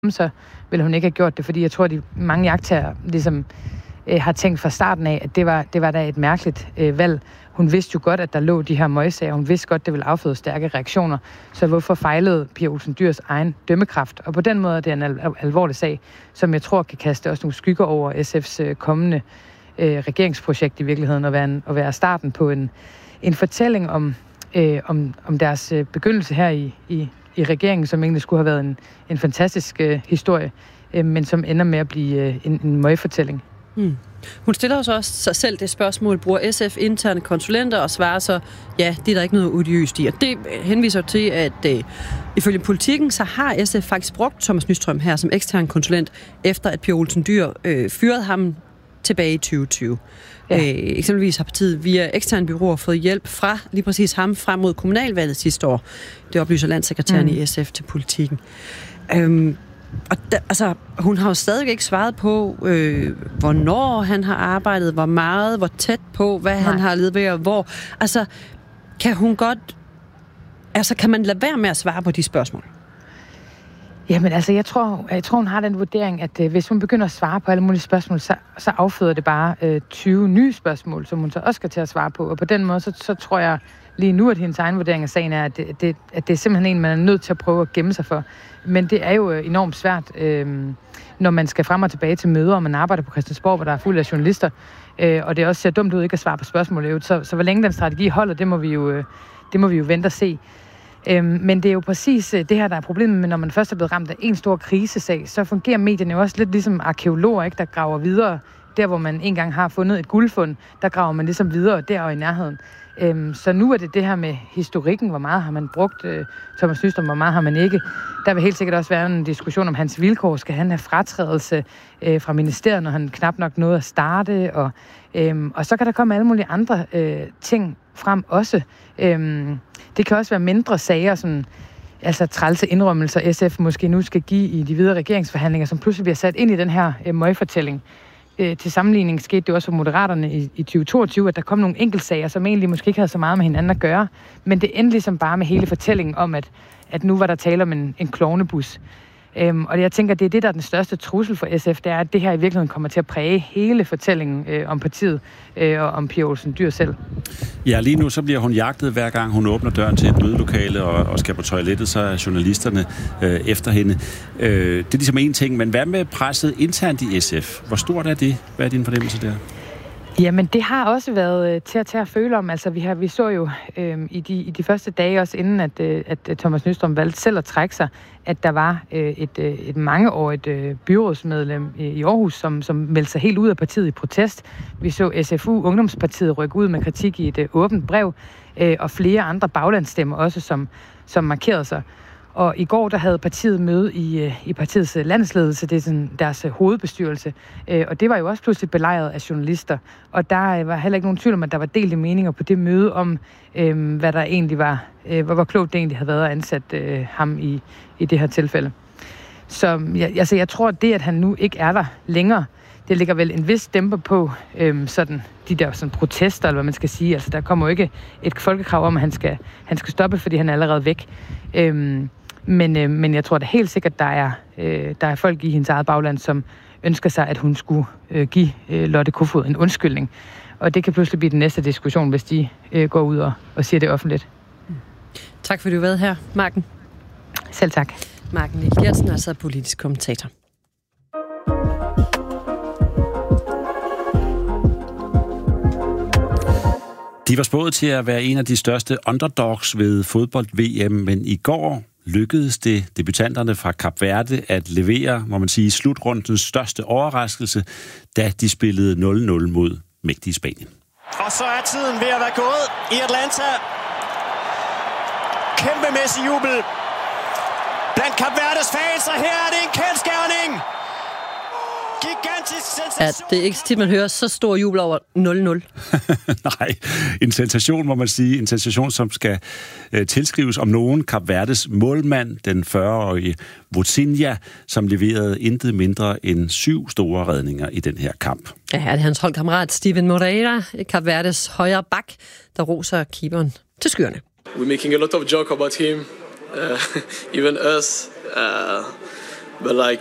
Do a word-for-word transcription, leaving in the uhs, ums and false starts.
så ville hun ikke have gjort det, fordi jeg tror, at de mange jagttagere ligesom øh, har tænkt fra starten af, at det var, det var da et mærkeligt øh, valg. Hun vidste jo godt, at der lå de her møgsager. Hun vidste godt, det ville afføde stærke reaktioner. Så hvorfor fejlede Pia Olsen Dyhrs egen dømmekraft? Og på den måde er det en al- alvorlig sag, som jeg tror kan kaste også nogle skygger over S F's øh, kommende øh, regeringsprojekt i virkeligheden, og være, en, og være starten på en, en fortælling om, øh, om, om deres øh, begyndelse her i, i, i regeringen, som egentlig skulle have været en, en fantastisk øh, historie, øh, men som ender med at blive øh, en, en møgfortælling. Hmm. Hun stiller jo så også sig selv det spørgsmål, bruger S F interne konsulenter, og svarer så, ja, det er der ikke noget odiøst i. Og det henviser til, at øh, ifølge Politikken, så har S F faktisk brugt Thomas Nystrøm her som ekstern konsulent, efter at Pia Olsen Dyhr øh, fyrede ham tilbage i tyve tyve. Ja. Øh, eksempelvis har partiet via eksterne bureauer fået hjælp fra lige præcis ham frem mod kommunalvalget sidste år. Det oplyser landsekretæren mm. i S F til Politikken. Øhm, Og da, altså, hun har jo stadig ikke svaret på, øh, hvornår han har arbejdet, hvor meget, hvor tæt på, hvad Nej. han har levet, hvor. Altså, kan hun godt... Altså, kan man lade være med at svare på de spørgsmål? Jamen, altså, jeg tror, jeg tror hun har den vurdering, at øh, hvis hun begynder at svare på alle mulige spørgsmål, så, så afføder det bare øh, tyve nye spørgsmål, som hun så også skal til at svare på. Og på den måde, så, så tror jeg lige nu, at hendes egen vurdering af sagen er, at det, det, at det er simpelthen en, man er nødt til at prøve at gemme sig for. Men det er jo enormt svært, øh, når man skal frem og tilbage til møder, og man arbejder på Christiansborg, hvor der er fuld af journalister, øh, og det også ser dumt ud ikke at svare på spørgsmål. Så, så hvor længe den strategi holder, det må vi jo, øh, det må vi jo vente og se. Øh, men det er jo præcis det her, der er problemet med, når man først er blevet ramt af en stor krisesag, så fungerer medierne jo også lidt ligesom arkeologer, ikke, der graver videre. Der, hvor man engang har fundet et guldfund, der graver man ligesom videre der og i nærheden. Øhm, så nu er det det her med historikken, hvor meget har man brugt øh, Thomas Nystrøm, hvor meget har man ikke. Der vil helt sikkert også være en diskussion om hans vilkår. Skal han have fratrædelse øh, fra ministeriet, når han knap nok nåede at starte? Og, øhm, og så kan der komme alle mulige andre øh, ting frem også. Øhm, det kan også være mindre sager, som altså trælse indrømmelser, S F måske nu skal give i de videre regeringsforhandlinger, som pludselig bliver sat ind i den her øh, møgfortælling. Til sammenligning skete det også for Moderaterne i, i tyve toogtyve, at der kom nogle enkeltsager, som egentlig måske ikke havde så meget med hinanden at gøre. Men det endte ligesom bare med hele fortællingen om, at, at nu var der tale om en, en klovnebus. Øhm, og jeg tænker, det er det, der er den største trussel for S F, det er, at det her i virkeligheden kommer til at præge hele fortællingen øh, om partiet øh, og om Pia Olsen Dyhr selv. Ja, lige nu så bliver hun jagtet, hver gang hun åbner døren til et mødelokale og, og skal på toilettet, så er journalisterne øh, efter hende. Øh, det er ligesom en ting, men hvad med presset internt i S F? Hvor stort er det? Hvad er din fornemmelse der? Jamen, det har også været øh, til at tage at føle om. Altså, vi, har, vi så jo øh, i, de, i de første dage, også inden at, øh, at Thomas Nystrøm valgte selv at trække sig, at der var øh, et, øh, et mangeårigt øh, byrådsmedlem i Aarhus, som, som meldte sig helt ud af partiet i protest. Vi så S F U, Ungdomspartiet, rykke ud med kritik i et øh, åbent brev, øh, og flere andre baglandsstemmer også, som, som markerede sig. Og i går, der havde partiet møde i, i partiets landsledelse, det er sådan deres hovedbestyrelse, og det var jo også pludselig belejret af journalister. Og der var heller ikke nogen tvivl om, at der var delte meninger på det møde om, øh, hvad der egentlig var, øh, hvor, hvor klogt det egentlig havde været at ansætte øh, ham i, i det her tilfælde. Så jeg, altså, jeg tror, at det, at han nu ikke er der længere, det ligger vel en vis dæmper på øh, sådan, de der sådan, protester, eller hvad man skal sige. Altså, der kommer jo ikke et folkekrav om, at han skal, han skal stoppe, fordi han er allerede væk. Øh, Men, øh, men jeg tror da helt sikkert, der er, øh, der er folk i hendes eget bagland, som ønsker sig, at hun skulle øh, give øh, Lotte Kofod en undskyldning. Og det kan pludselig blive den næste diskussion, hvis de øh, går ud og, og siger det offentligt. Tak fordi du har været her, Marken. Selv tak. Marken Niel Geertsen er altså politisk kommentator. De var spået til at være en af de største underdogs ved fodbold-V M, men i går lykkedes det debutanterne fra Kap Verde at levere, må man sige, slutrundens største overraskelse, da de spillede nul nul mod mægtige Spanien. Og så er tiden ved at være gået i Atlanta. Kæmpemæssig jubel blandt Kap Verdes fans, og her er det en kendsgerning. Gigantisk sensation. Ja, det er ikke så tit, man hører så stor jubel over nul nul. Nej, en sensation, må man sige. En sensation, som skal øh, tilskrives om nogen. Kap Verdes målmand, den fyrre-årige Vozinha, som leverede intet mindre end syv store redninger i den her kamp. Ja, det er hans holdkammerat Steven Moreira, Kap Verdes højre bak, der roser keeperen til skyerne. We're making a lot of joke about him, uh, even us. Uh, but like